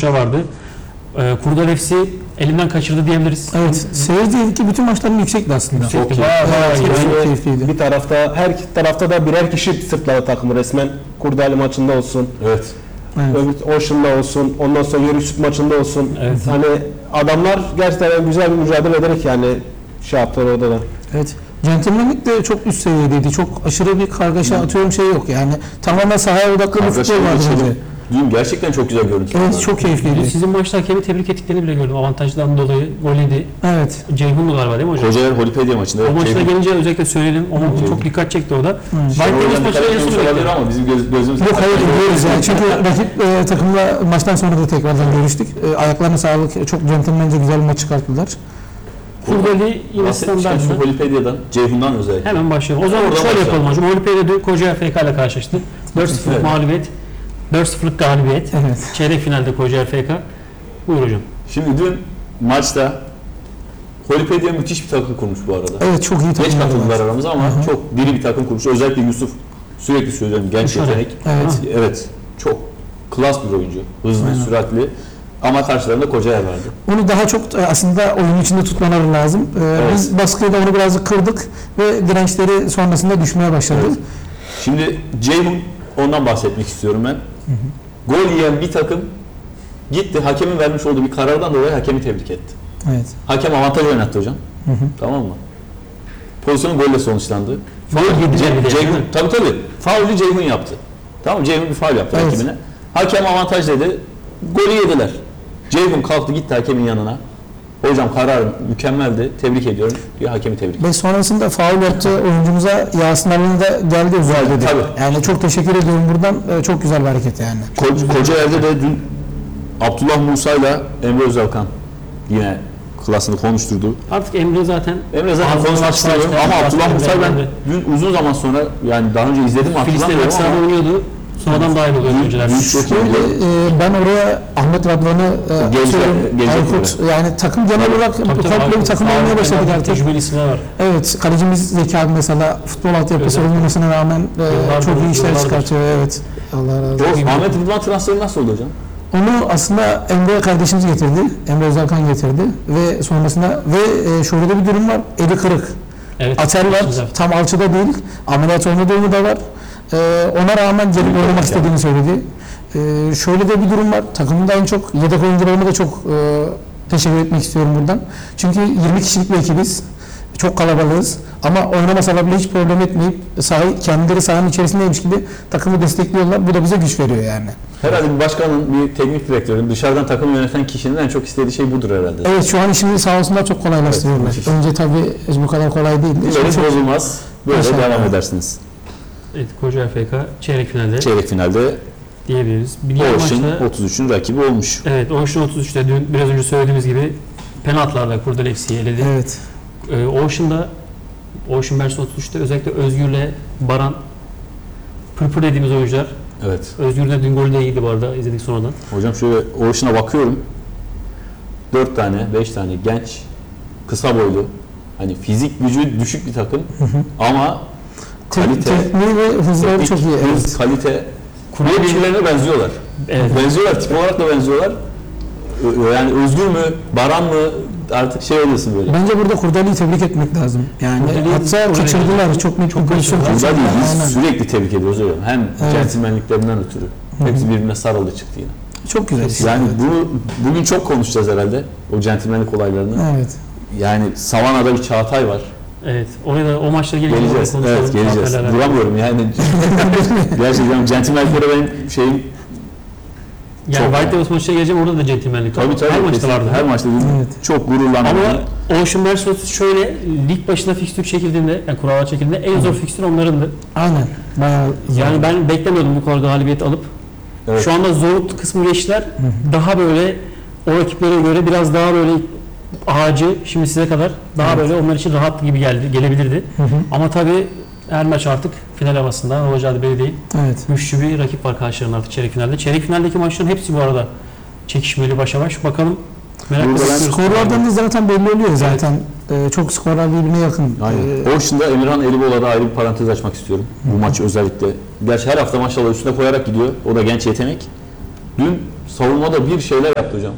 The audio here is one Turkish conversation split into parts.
sonuçlar vardı. Kurdalevsi elinden kaçırdı diyebiliriz. Evet, seyircideki bütün maçların yüksekti aslında. Yüksekti, Çok keyifliydi. Bir tarafta, her tarafta da birer kişi sırtladı takımı resmen. Kurdali maçında olsun. Evet. Öbür Ocean'da olsun, ondan sonra Yörük maçında olsun. Evet. Hani adamlar gerçekten güzel bir mücadele ederek yani şey yaptılar orada da. Evet. Centilmenlik de çok üst seviyedeydi. Çok aşırı bir kargaşa atıyorum şey yok yani. Tamamen sahaya odaklı bir futbol vardı bence. Dün gerçekten çok güzel görüntü. Evet, çok keyifliydi. Sizin maçta hakemi tebrik ettiklerini bile gördüm. Avantajdan dolayı gol yedi. Evet. Ceyhun'du galiba değil mi hocam? Kocaeli Holipedya maçında. O maçına gelince özellikle söyleyelim. O çok dikkat çekti o da. White maçına en son olabilir ama bizim gözümüz... Yok hayır biliyoruz yani çünkü rakip takımla maçtan sonra da tekrardan görüştük. Ayaklarına sağlık, çok centilmence güzel bir maç çıkarttılar. Kurdali yine standart. Şu Holipedya'dan, Ceyhun'dan özellikle. Hemen başlayalım. O zaman Oradan şöyle yapalım başlayalım. hocam. Holipey'de Kocaeli FK ile karşılaştı. 4-0'lık mağlubiyet. 4-0'lık galibiyet. Evet. Çeyrek finalde Kocaeli FK. Buyur hocam. Şimdi dün maçta Holipedya müthiş bir takım kurmuş bu arada. Evet, çok iyi Geç takımlar katıldılar var. aramıza ama çok diri bir takım kurmuş. Özellikle Yusuf, sürekli söylüyorum genç Kuşarak. yetenek. Evet. Evet, çok klas bir oyuncu. Hızlı, süratli. Ama karşılarında Kocaeli vardı. Onu daha çok aslında oyun içinde tutmaları lazım. Biz baskıyla onu birazcık kırdık ve dirençleri sonrasında düşmeye başladı. Evet. Şimdi Ceyhun, ondan bahsetmek istiyorum ben. Gol yiyen bir takım gitti, hakemin vermiş olduğu bir karardan dolayı hakemi tebrik etti. Evet. Hakem avantaj oynattı hocam. Tamam mı? Pozisyonun golle sonuçlandı. Faul yediler bir de, Ceyhun, değil mi? tabii. Faulü Ceyhun yaptı. Tamam mı? Ceyhun bir faul yaptı Evet. hakemine. Hakem avantaj dedi. Golü yediler. Ceyhun kalktı gitti hakemin yanına. Hocam kararım mükemmeldi. Tebrik ediyorum diye hakemi tebrik etti. Ve sonrasında faul yaptığı oyuncumuza Yasin Ali'nin de geldi özel dedi. Tabii. Yani çok teşekkür ediyorum buradan. Çok güzel bir hareket yani. Kocaeli'de de dün Abdullah Musa ile Emre Özalkan yine klasını konuşturdu. Artık Emre zaten Konuşmak istemiyorum ama Abdullah Musa ben dün uzun zaman sonra yani daha önce izledim Filistin hatırlamıyorum Aksaray'da ama oynuyordu. Sonradan dahil oluyor oyuncular. Şöyle ben oraya Ahmet Radvan'ı gelecek Aykut yani takım genel olarak komple bir takım olmaya başladık artık. Tecrübeli isimler var. Evet, kalecimiz Zeki abi mesela futbol altyapısı olmamasına rağmen çok iyi işler çıkartıyor. Evet. Allah razı olsun. Ahmet Rıdvan transferi nasıl oldu hocam? Onu aslında Emre kardeşimiz getirdi. Emre Özalkan getirdi ve sonrasında şöyle de bir durum var. Eli kırık. Evet. Atel var. Tam alçıda değil. Ameliyat olma durumu da var. Ona rağmen gelip oynamak istediğini söyledi. Şöyle de bir durum var. Takımında en çok yedek oyuncularıma da çok teşekkür etmek istiyorum buradan. Çünkü 20 kişilik bir ekibiz. Çok kalabalığız. Ama oynamasalar bile hiç problem etmeyip kendileri sahanın içerisindeymiş gibi takımı destekliyorlar. Bu da bize güç veriyor yani. Herhalde bir başkanın, bir teknik direktörün, dışarıdan takım yöneten kişinin en çok istediği şey budur herhalde. Evet, şu an işini sağ olsunlar çok kolaylaştırıyorlar. Evet, önce tabii bu kadar kolay değildi. Umarım bozulmaz. Böyle Maşallah. devam edersiniz. Evet, Kocaeli FK çeyrek finalde Çeyrek finalde diyebiliriz. Bir diğer Ocean maçta 33'ün rakibi olmuş. evet, Ocean 33'te dün biraz önce söylediğimiz gibi penaltılarla Kurdalevsi'yi eledi. Evet. Ocean Versus 33'te özellikle Özgür'le Baran pırpır dediğimiz oyuncular. Evet. Özgür de dün golü de iyiydi bu arada, izledik sonradan. Hocam şöyle Ocean'a bakıyorum. 4 tane, 5 tane genç, kısa boylu, hani fizik gücü düşük bir takım ama kalite, Tekniği ve hızları çok iyi. hız, Evet. kalite, birbirlerine benziyorlar. Evet. Benziyorlar, tip olarak da benziyorlar. Yani Özgür mü, Baran mı artık şey oluyorsun böyle. Bence burada Kurdali'yi tebrik etmek lazım. Yani hatta kaçırdılar. Çok büyük bir pozisyon. Burada değil, biz Aynen. sürekli tebrik ediyoruz hocam. Hem centilmenliklerinden ötürü. Hepsi birbirine sarıldı çıktı yine. Çok güzel. Yani bunu bugün çok konuşacağız herhalde. O centilmenlik olaylarını. Evet. Yani Savana'da bir Çağatay var. Evet. Oraya da o maçla gelince Geleceğiz. konuşalım. Evet, geleceğiz. Çağatay'la Duramıyorum yani. Gerçekten centilmenliklere benim şeyim Yani çok White Devils maçına geleceğim, orada da centilmenlik var. tabii Her maçta kesinlikle. vardı. Her maçta Evet. çok gururlandım. Ama Ocean Versus şöyle, lig başına fikstür çekildiğinde, yani kurallar çekildiğinde en zor fikstür onlarındı. Aynen. Bayağı zor. Yani ben beklemiyordum bu kadar galibiyet alıp. Evet. Şu anda zorluk kısmı geçtiler. Daha böyle o rakiplere göre biraz daha böyle ağacı şimdi size kadar daha böyle onlar için rahat gibi gelebilirdi. Ama tabii her maç artık final havasında, olacağı belli değil. Evet. Güçlü bir rakip var karşılarında artık çeyrek finalde. Çeyrek finaldeki maçların hepsi bu arada çekişmeli başa baş. Bakalım, merakla Burada ben bekliyoruz. Skorlardan da zaten belli oluyor zaten. Çok skorlar birbirine yakın. Aynen. Ocean'da Emirhan Elibola'da da ayrı bir parantez açmak istiyorum. Bu maç özellikle. Gerçi her hafta maşallah üstüne koyarak gidiyor. O da genç yetenek. Dün savunmada bir şeyler yaptı hocam.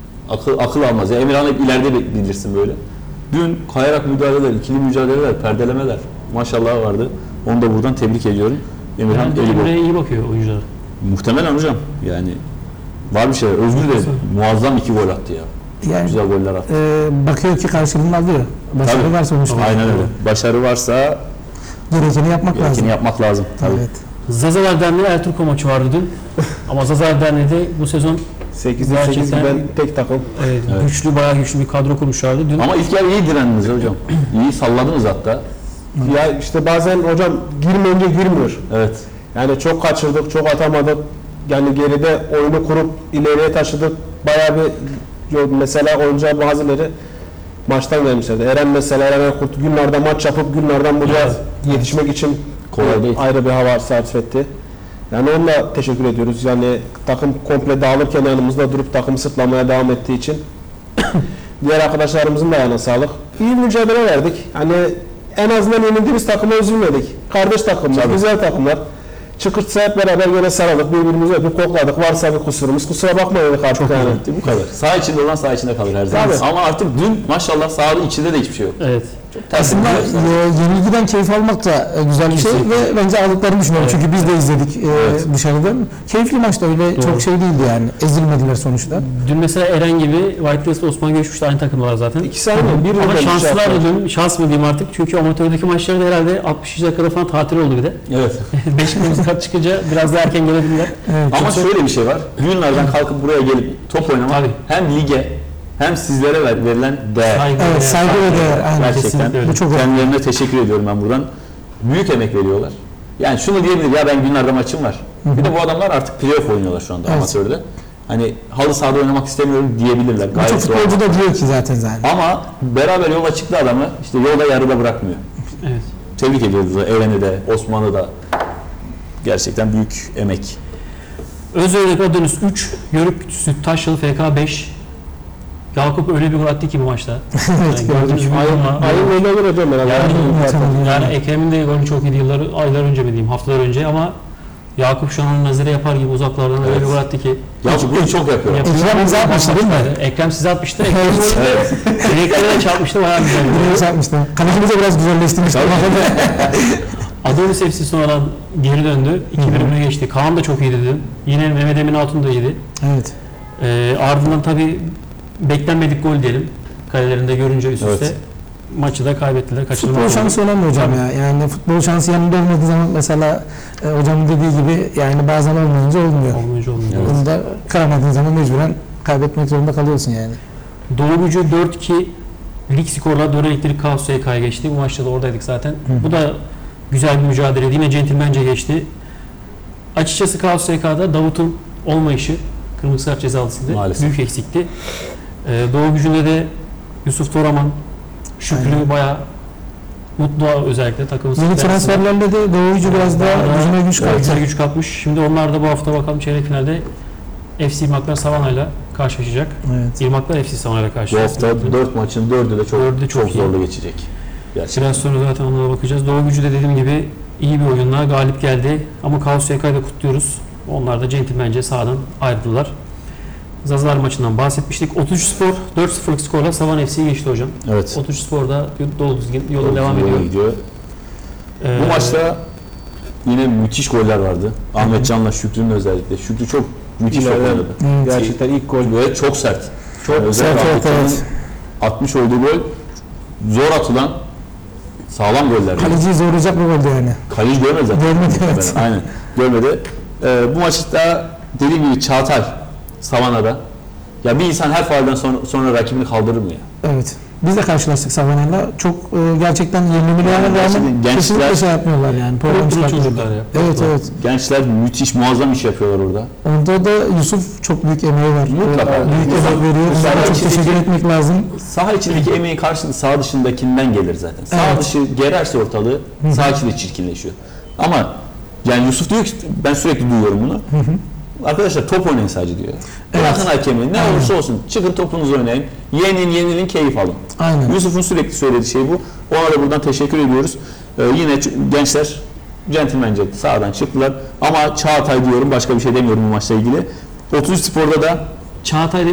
Akıl almaz. Ya Emirhan hep ileride bilirsin böyle. Dün kayarak müdahaleler, ikili mücadeleler, perdelemeler maşallah vardı. Onu da buradan tebrik ediyorum. Emirhan Yani eli bol. Emre'ye iyi bakıyor oyuncular. Muhtemelen hocam. Yani var bir şey. Özgür de muazzam 2 gol attı ya. Yani Güzel goller attı. bakıyor ki karşılığını alıyor. Başarı Tabii. var sonuçta. Aynen öyle. Başarı varsa Gerekeni yapmak lazım. gerekeni yapmak lazım. Tabii. Evet. Zazalar Derneği Ertuğrul maçı vardı dün. Ama Zazalar Derneği de bu sezon 8'e 8 Gerçekten- giden tek takım. evet, güçlü, bayağı güçlü bir kadro kurmuşlardı. Dün Ama ilk yarı iyi direndiniz hocam. İyi salladınız hatta. Ya işte bazen hocam girmeyince girmiyor. Evet. Yani çok kaçırdık, çok atamadık. Yani geride oyunu kurup ileriye taşıdık. Bayağı bir mesela oyuncular bazıları maçtan gelmişlerdi. Eren mesela, Eren Erkurt günlerden maç yapıp günlerden buraya yetişmek için Kolay değil. ayrı bir hava sarf etti. Yani onunla teşekkür ediyoruz. Yani takım komple dağılırken yanımızda durup takımı sırtlamaya devam ettiği için diğer arkadaşlarımızın da ayağına sağlık. İyi mücadele verdik. Hani en azından yenildiğimiz takıma üzülmedik. Kardeş takımlar, güzel takımlar. Çıkırtsa hep beraber böyle sarıldık, birbirimizi öpüp kokladık. Varsa bir kusurumuz, kusura bakmayın artık yani. Bu kadar. Sağ içinde olan sağ içinde kalır her zaman. Tabii. Ama artık dün maşallah sahada içinde de hiçbir şey yok. evet. Aslında yenilgiden keyif almak da güzel bir şey ve bence aldıklarını düşünüyorum. Çünkü biz de izledik dışarıdan. Keyifli maçta öyle çok şey değildi yani. Ezilmediler sonuçta. Dün mesela Eren gibi White West Osman Göçmüş de aynı takımdalar zaten. İkisi aynı. Bir Ama yılda bir şey şanslılar da yaptılar. dün, şans mı diyeyim artık çünkü amatördeki maçlarda herhalde 60 dakikada falan tatil oldu bir de. Evet. 5 kırmızı kart çıkınca biraz daha erken gelebilirler. Evet, Ama çok- şöyle bir şey var. Günlerden kalkıp buraya gelip top oynamak Tabii. hem lige hem sizlere verilen değer. Saygı, Evet, saygı ve değer. Aynen. Gerçekten Kesinlikle öyle. Bu çok önemli. kendilerine teşekkür ediyorum ben buradan. Büyük emek veriyorlar. Yani şunu diyebilir ya ben günlerde maçım var. Bir de bu adamlar artık playoff oynuyorlar şu anda Evet. amatörde. Hani halı sahada oynamak istemiyorum diyebilirler. Birçok Gayet doğal. futbolcu da diyor ki zaten. Ama beraber yola çıktı adamı işte yolda yarıda bırakmıyor. Evet. Tebrik ediyoruz Eren'i de Osman'ı da. Gerçekten büyük emek. Özöylek Adönüs 3, Yörük Süttaşyalı FK 5. Yakup öyle bir gol attı ki bu maçta. Evet, gördüğünüz gibi ama Ayın öyle olur hocam herhalde. yani Ekrem'in de golü çok iyiydi aylar önce mi diyeyim, haftalar önce ama Yakup şu an nazire yapar gibi uzaklardan öyle Evet. bir gol attı ki. Ya bunu çok yapıyor. Ekrem bize atmıştı değil mi? Ekrem size atmıştı. Ekrem golü direklere de çarpmıştı, bayağı güzel. Direkt şey yapmıştı. Kalecimiz de biraz güzelleştirmişti. Adonis FC sonradan geri döndü. 2-1 öne geçti. Kaan da çok iyiydi dün. Yine Mehmet Emin Altun da iyiydi. Evet. Ardından tabii beklenmedik gol diyelim. Kalelerinde görünce üst üste. Evet. Maçı da kaybettiler. Kaçırdılar. Futbol şansı önemli hocam ya. Yani futbol şansı yanında olmadığı zaman mesela hocamın dediği gibi yani bazen olmayınca olmuyor. Olmayınca olmuyor. Evet. Bunu da kıramadığın zaman mecburen kaybetmek zorunda kalıyorsun yani. Doğu Gücü 4-2 lig skorla Dön Elektrik Kaos SK'ya geçti. Bu maçta da oradaydık zaten. Bu da güzel bir mücadeleydi. Yine centilmence geçti. Açıkçası Kaos SK'da Davut'un olmayışı kırmızı kart cezalısıydı. Maalesef. Büyük eksikti. Doğu Gücü'nde de Yusuf Toraman, Şükrü Aynen. bayağı mutlu özellikle takımın Yeni sıkıntısında. transferlerle de doğucu biraz daha gücüne güç Evet, kattı. güç katmış. Şimdi onlar da bu hafta bakalım çeyrek finalde FC İrmaklar Savana'yla karşılaşacak. Evet. İrmaklar FC Savana'yla Bu karşılaşacak. hafta 4 maçın 4'ü de çok, Dördü de çok çok iyi. zorlu geçecek. Gerçekten. Biraz sonra zaten onlara bakacağız. Doğu Gücü de dediğim gibi iyi bir oyunla galip geldi. Ama Kaos SK'yı da kutluyoruz. Onlar da centilmence sahadan ayrıldılar. Zazalar maçından bahsetmiştik. 33 Spor 4-0'lık skorla Savana FC'yi geçti hocam. Evet. 33 Spor da dolu düzgün yola Doğru, devam doğru ediyor. Bu maçta yine müthiş goller vardı. Ahmet Can'la Şükrü'nün özellikle. Şükrü çok müthiş top Evet. oynadı. Evet. Gerçekten ilk gol. Ve çok sert. Çok özellikle sert, Ahmet evet, Can'ın atmış olduğu gol zor atılan sağlam goller. Kaleciyi zorlayacak bir goldü yani. Kaleci görmedi zaten. Görmedi, evet. Aynen. Görmedi. Bu maçta dediğim gibi Çağatay Savana'da. Ya bir insan her faalden sonra rakibini kaldırır mı ya? Evet. Biz de karşılaştık Savana'yla. Çok gerçekten yenilemelerine Gerçekten rağmen gençler- kesinlikle şey yapmıyorlar yani. Problem Pırıl pırıl çıkartmıyorlar. çocuklar ya. Evet, evet. Gençler müthiş muazzam iş yapıyorlar orada. Orada da Yusuf çok büyük emeği var. Mutlaka. Büyük Yusuf- emek veriyor. Yusuf- Onlara çok içindeki- teşekkür etmek lazım. Saha içindeki emeğin karşılığı saha dışındakinden gelir zaten. Saha Evet. dışı gererse ortalığı saha içi de çirkinleşiyor. Ama yani Yusuf diyor ki ben sürekli duyuyorum bunu. Arkadaşlar top oynayın sadece diyor. Bırakın hakemi ne olursa olsun çıkın topunuzu oynayın. Yenilin keyif alın. Aynen. Yusuf'un sürekli söylediği şey bu. Ona da buradan teşekkür ediyoruz. Yine gençler centilmence sahadan çıktılar. Ama Çağatay diyorum başka bir şey demiyorum bu maçla ilgili. 33 Spor'da da Çağatay'da